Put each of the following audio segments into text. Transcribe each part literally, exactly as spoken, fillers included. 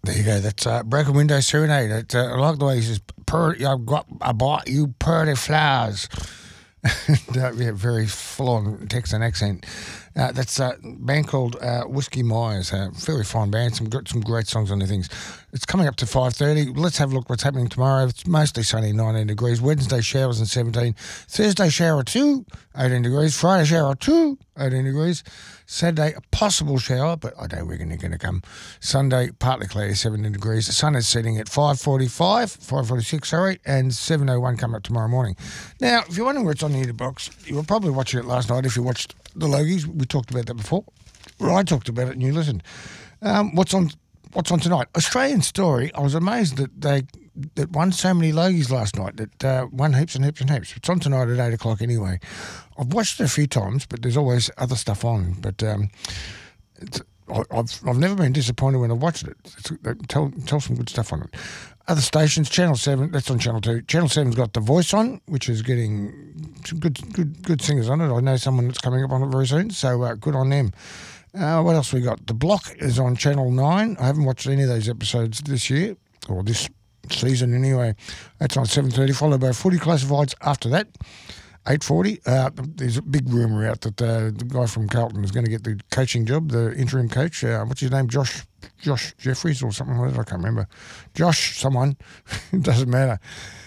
There you go. That's uh, Broken Window Serenade. It, uh, I like the way he says, "Pur- I've got, I bought you pretty flowers." and, uh, yeah, very full-on Texan accent. Uh, that's a band called uh, Whiskey Myers. A very fine band. Some got some great songs on their things. It's coming up to five thirty. Let's have a look what's happening tomorrow. It's mostly sunny, nineteen degrees. Wednesday showers and seventeen. Thursday shower two, eighteen degrees. Friday shower two, eighteen degrees. Saturday a possible shower, but I don't reckon they're going to come. Sunday partly clear, seventeen degrees. The sun is setting at five forty-five, five forty-six, sorry, and seven oh one coming up tomorrow morning. Now, if you're wondering where it's on the Eater Box, you were probably watching it last night if you watched the Logies. We talked about that before. Well, I talked about it and you listened. Um, what's on What's on tonight? Australian Story. I was amazed that they that won so many Logies last night, that uh, won heaps and heaps and heaps. It's on tonight at eight o'clock anyway. I've watched it a few times, but there's always other stuff on. But um, it's, I, I've I've never been disappointed when I've watched it. It's, they tell, tell some good stuff on it. Other stations, Channel seven, that's on Channel two. Channel seven's got The Voice on, which is getting some good good good singers on it. I know someone that's coming up on it very soon, so uh, good on them. Uh, what else we got? The Block is on Channel nine. I haven't watched any of those episodes this year, or this season anyway. That's on seven thirty, followed by Footy Classifieds after that, eight forty. Uh, there's a big rumour out that uh, the guy from Carlton is going to get the coaching job, the interim coach. Uh, what's his name? Josh Josh Jeffries or something like that? I can't remember. Josh someone. It doesn't matter.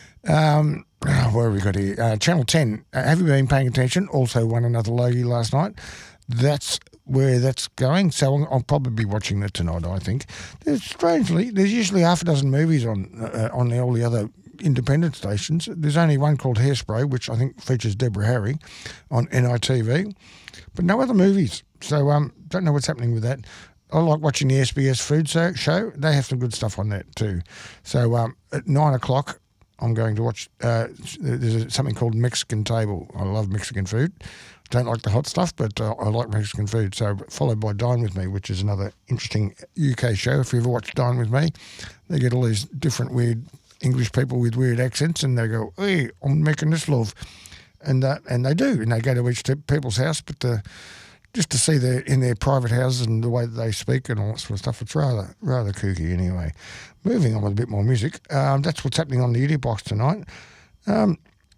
Um, where have we got here? Uh, Channel ten. Uh, have you been paying attention? Also won another Logie last night. That's where that's going. So I'll probably be watching that tonight, I think. There's, strangely, there's usually half a dozen movies on uh, on the, all the other independent stations. There's only one called Hairspray, which I think features Deborah Harry on N I T V, but no other movies. So um, don't know what's happening with that. I like watching the S B S Food Show. They have some good stuff on that too. So um, at nine o'clock, I'm going to watch, uh, there's something called Mexican Table. I love Mexican food. Don't like the hot stuff, but uh, I like Mexican food. So followed by Dine With Me, which is another interesting U K show. If you ever watched Dine With Me, they get all these different weird English people with weird accents, and they go, "Hey, I'm making this love," and uh, and they do, and they go to each people's house, but uh, just to see their in their private houses and the way that they speak and all that sort of stuff, it's rather rather kooky anyway. Moving on with a bit more music, um, that's what's happening on the Eater Box tonight. Um,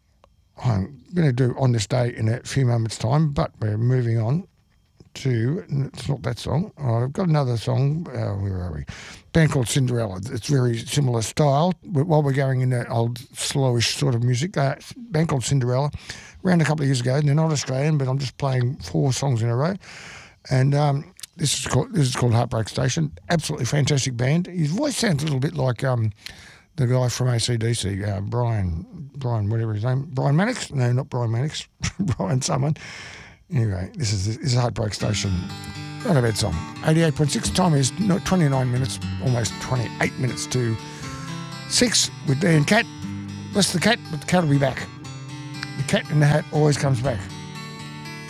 I'm going to do On This Day in a few moments' time, but we're moving on to, it's not that song. Oh, I've got another song. Uh, where are we? Band called Cinderella. It's very similar style. While we're going in that old slowish sort of music, uh, band called Cinderella, around a couple of years ago. They're not Australian, but I'm just playing four songs in a row. And um, this is called this is called Heartbreak Station. Absolutely fantastic band. His voice sounds a little bit like um, the guy from A C D C, uh, Brian, Brian, whatever his name, Brian Mannix? No, not Brian Mannix, Brian someone. Anyway, this is this is Heartbreak Station. Not a bad song. eighty-eight point six. Time is twenty-nine minutes, almost twenty-eight minutes to six with Dan Cat. Bless the cat, but the cat will be back. The cat in the hat always comes back.